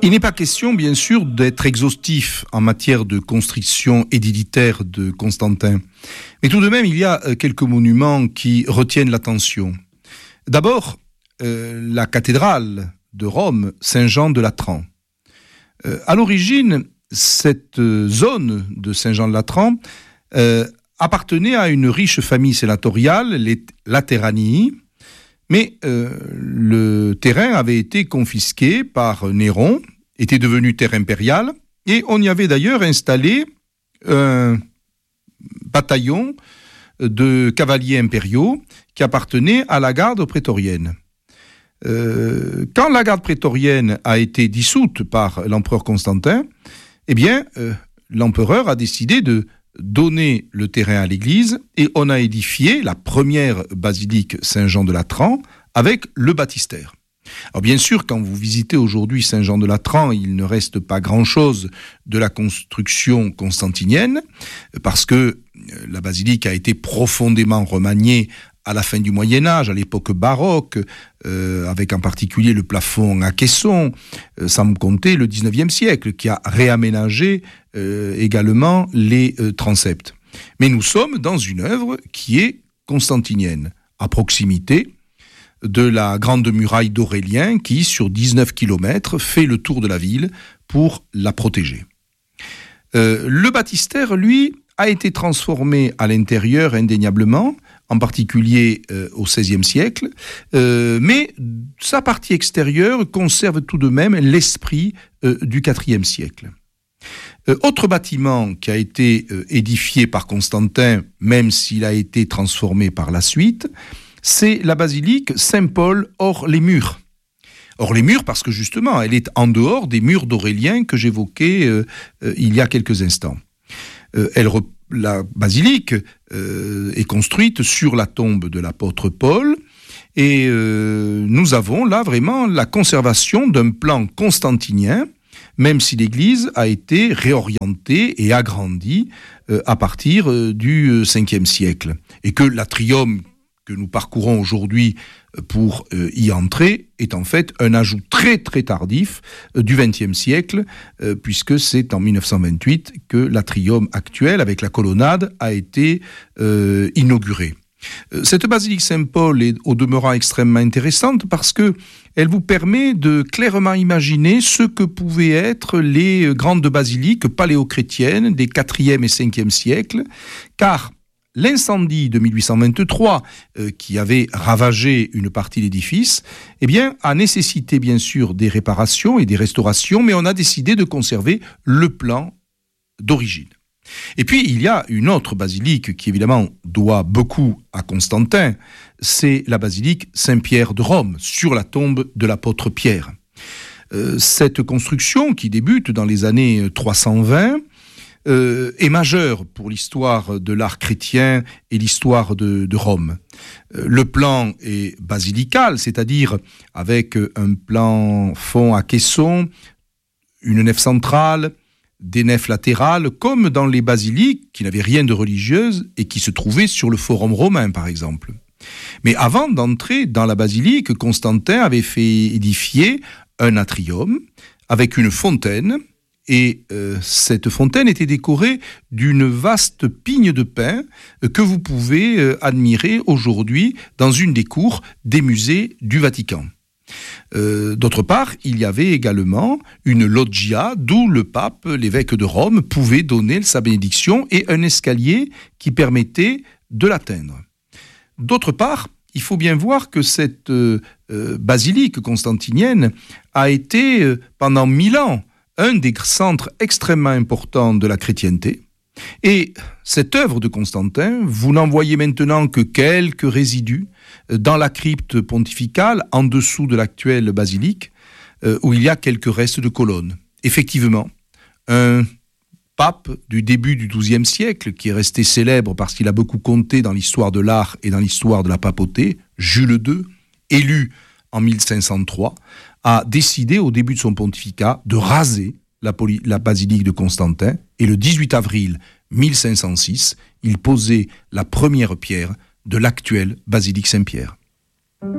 Il n'est pas question, bien sûr, d'être exhaustif en matière de construction édilitaire de Constantin. Mais tout de même, il y a quelques monuments qui retiennent l'attention. D'abord, la cathédrale de Rome, Saint-Jean de Latran. À l'origine, cette zone de Saint-Jean-de-Latran appartenait à une riche famille sénatoriale, les Lateranii, mais le terrain avait été confisqué par Néron, était devenu terre impériale, et on y avait d'ailleurs installé un bataillon de cavaliers impériaux qui appartenait à la garde prétorienne. Quand la garde prétorienne a été dissoute par l'empereur Constantin, eh bien, l'empereur a décidé de donner le terrain à l'église et on a édifié la première basilique Saint-Jean de Latran avec le baptistère. Alors bien sûr, quand vous visitez aujourd'hui Saint-Jean de Latran, il ne reste pas grand-chose de la construction constantinienne parce que la basilique a été profondément remaniée à la fin du Moyen-Âge, à l'époque baroque, avec en particulier le plafond à caisson, sans compter le 19e siècle, qui a réaménagé également les transepts. Mais nous sommes dans une œuvre qui est constantinienne, à proximité de la grande muraille d'Aurélien, qui, sur 19 km, fait le tour de la ville pour la protéger. Le baptistère, lui, a été transformé à l'intérieur indéniablement, en particulier au XVIe siècle, mais sa partie extérieure conserve tout de même l'esprit du IVe siècle. Autre bâtiment qui a été édifié par Constantin, même s'il a été transformé par la suite, c'est la basilique Saint-Paul hors les murs. Hors les murs parce que justement, elle est en dehors des murs d'Aurélien que j'évoquais il y a quelques instants. La basilique est construite sur la tombe de l'apôtre Paul et nous avons là vraiment la conservation d'un plan constantinien, même si l'église a été réorientée et agrandie à partir du Ve siècle et que l'atrium que nous parcourons aujourd'hui pour y entrer est en fait un ajout très très tardif du XXe siècle, puisque c'est en 1928 que l'atrium actuel, avec la colonnade, a été inauguré. Cette basilique Saint-Paul est au demeurant extrêmement intéressante parce que elle vous permet de clairement imaginer ce que pouvaient être les grandes basiliques paléochrétiennes des IVe et Ve siècles, car l'incendie de 1823, qui avait ravagé une partie de l'édifice, eh bien, a nécessité bien sûr des réparations et des restaurations, mais on a décidé de conserver le plan d'origine. Et puis, il y a une autre basilique qui, évidemment, doit beaucoup à Constantin, c'est la basilique Saint-Pierre de Rome, sur la tombe de l'apôtre Pierre. Cette construction, qui débute dans les années 320, est majeur pour l'histoire de l'art chrétien et l'histoire de Rome. Le plan est basilical, c'est-à-dire avec un plan fond à caisson, une nef centrale, des nefs latérales, comme dans les basiliques qui n'avaient rien de religieuse et qui se trouvaient sur le forum romain, par exemple. Mais avant d'entrer dans la basilique, Constantin avait fait édifier un atrium avec une fontaine, et cette fontaine était décorée d'une vaste pigne de pin que vous pouvez admirer aujourd'hui dans une des cours des musées du Vatican. D'autre part, il y avait également une loggia d'où le pape, l'évêque de Rome, pouvait donner sa bénédiction et un escalier qui permettait de l'atteindre. D'autre part, il faut bien voir que cette basilique constantinienne a été pendant 1000 ans un des centres extrêmement importants de la chrétienté. Et cette œuvre de Constantin, vous n'en voyez maintenant que quelques résidus dans la crypte pontificale, en dessous de l'actuelle basilique, où il y a quelques restes de colonnes. Effectivement, un pape du début du XIIe siècle, qui est resté célèbre parce qu'il a beaucoup compté dans l'histoire de l'art et dans l'histoire de la papauté, Jules II, élu en 1503, a décidé au début de son pontificat de raser la basilique de Constantin, et le 18 avril 1506, il posait la première pierre de l'actuelle basilique Saint-Pierre.